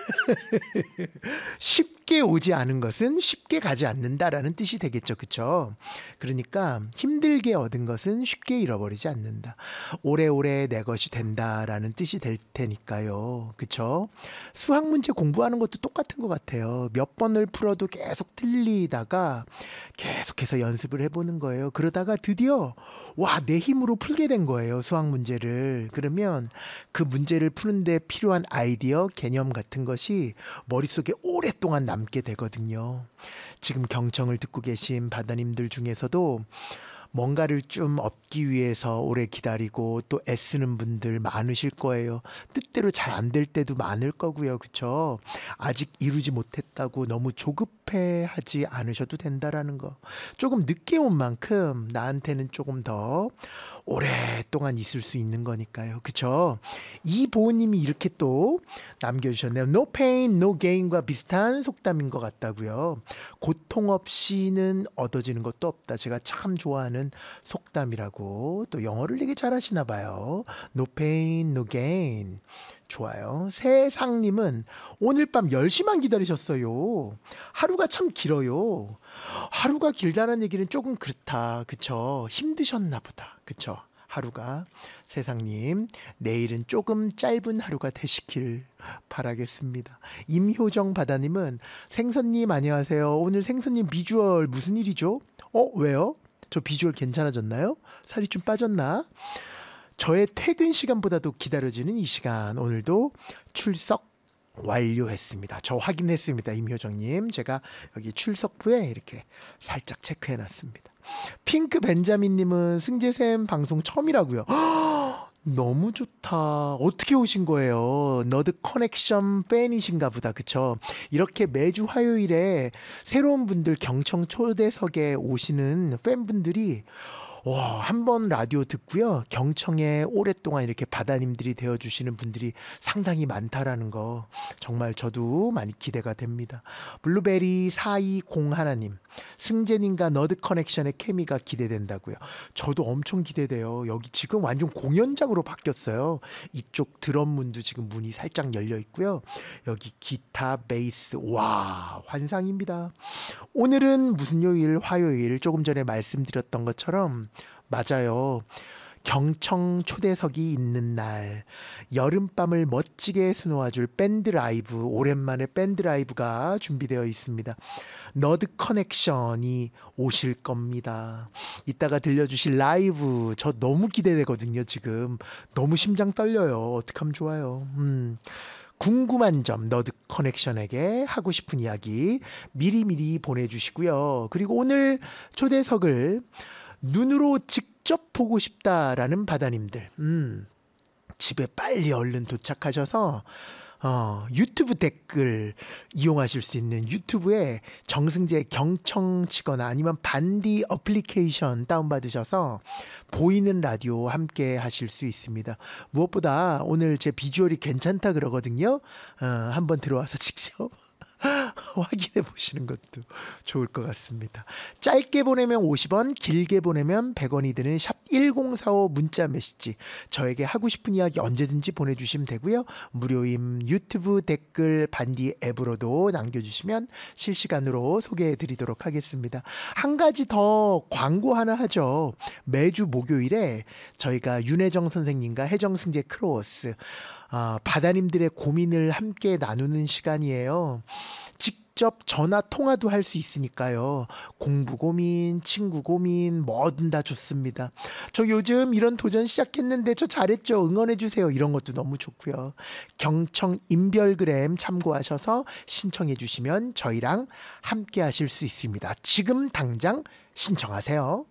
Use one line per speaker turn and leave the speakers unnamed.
쉽게 오지 않은 것은 쉽게 가지 않는다라는 뜻이 되겠죠. 그쵸? 그러니까 힘들게 얻은 것은 쉽게 잃어버리지 않는다. 오래오래 내 것이 된다라는 뜻이 될 테니까요. 그쵸? 수학 문제 공부하는 것도 똑같은 것 같아요. 몇 번을 풀어도 계속 틀리다가 계속해서 연습을 해보는 거예요. 그러다가 드디어 와, 내 힘으로 풀게 된 거예요. 수학 문제를. 그러면 그 문제를 푸는데 필요한 아이디어, 개념 같은 것이 머릿속에 오랫동안 남게 되거든요. 지금 경청을 듣고 계신 바다님들 중에서도 뭔가를 좀 얻기 위해서 오래 기다리고 또 애쓰는 분들 많으실 거예요. 뜻대로 잘 안 될 때도 많을 거고요. 그쵸? 아직 이루지 못했다고 너무 조급해하지 않으셔도 된다라는 거. 조금 늦게 온 만큼 나한테는 조금 더 오랫동안 있을 수 있는 거니까요. 그쵸? 이보은님이 이렇게 또 남겨주셨네요. No pain, no gain과 비슷한 속담인 것 같다고요. 고통 없이는 얻어지는 것도 없다. 제가 참 좋아하는 속담이라고. 또 영어를 되게 잘하시나 봐요. No pain, no gain. 좋아요. 세상님은 오늘 밤 10시만 기다리셨어요. 하루가 참 길어요. 하루가 길다는 얘기는 조금 그렇다. 그쵸? 힘드셨나 보다. 그쵸? 하루가. 세상님, 내일은 조금 짧은 하루가 되시길 바라겠습니다. 임효정 바다님은 생선님 안녕하세요. 오늘 생선님 비주얼 무슨 일이죠? 왜요? 저 비주얼 괜찮아졌나요? 살이 좀 빠졌나? 저의 퇴근 시간보다도 기다려지는 이 시간, 오늘도 출석 완료했습니다. 저 확인했습니다. 임효정님, 제가 여기 출석부에 이렇게 살짝 체크해놨습니다. 핑크 벤자민님은 승재쌤 방송 처음이라고요. 너무 좋다. 어떻게 오신 거예요? 너드 커넥션 팬이신가 보다. 그쵸? 이렇게 매주 화요일에 새로운 분들 경청 초대석에 오시는 팬분들이 한번 라디오 듣고요. 경청에 오랫동안 이렇게 바다님들이 되어주시는 분들이 상당히 많다라는 거 정말 저도 많이 기대가 됩니다. 블루베리 4201님, 승재님과 너드 커넥션의 케미가 기대된다고요. 저도 엄청 기대돼요. 여기 지금 완전 공연장으로 바뀌었어요. 이쪽 드럼문도 지금 문이 살짝 열려 있고요. 여기 기타, 베이스, 와, 환상입니다. 오늘은 무슨 요일? 화요일. 조금 전에 말씀드렸던 것처럼 맞아요. 경청 초대석이 있는 날, 여름밤을 멋지게 수놓아줄 밴드 라이브, 오랜만에 밴드 라이브가 준비되어 있습니다. 너드 커넥션이 오실 겁니다. 이따가 들려주실 라이브 저 너무 기대되거든요. 지금 너무 심장 떨려요. 어떡하면 좋아요. 궁금한 점 너드 커넥션에게 하고 싶은 이야기 미리미리 보내주시고요. 그리고 오늘 초대석을 눈으로 직접 보고 싶다라는 바다님들, 집에 빨리 얼른 도착하셔서 유튜브 댓글 이용하실 수 있는 유튜브에 정승재 경청 치거나 아니면 반디 어플리케이션 다운받으셔서 보이는 라디오 함께 하실 수 있습니다. 무엇보다 오늘 제 비주얼이 괜찮다 그러거든요. 한번 들어와서 직접 확인해 보시는 것도 좋을 것 같습니다. 짧게 보내면 50원, 길게 보내면 100원이 드는 샵 1045 문자 메시지, 저에게 하고 싶은 이야기 언제든지 보내주시면 되고요. 무료인 유튜브 댓글 반디 앱으로도 남겨주시면 실시간으로 소개해 드리도록 하겠습니다. 한 가지 더 광고 하나 하죠. 매주 목요일에 저희가 윤혜정 선생님과 혜정승재 크로스, 바다님들의 고민을 함께 나누는 시간이에요. 직접 전화 통화도 할 수 있으니까요. 공부 고민, 친구 고민, 뭐든 다 좋습니다. 저 요즘 이런 도전 시작했는데 저 잘했죠? 응원해주세요. 이런 것도 너무 좋고요. 경청 인별그램 참고하셔서 신청해 주시면 저희랑 함께 하실 수 있습니다. 지금 당장 신청하세요.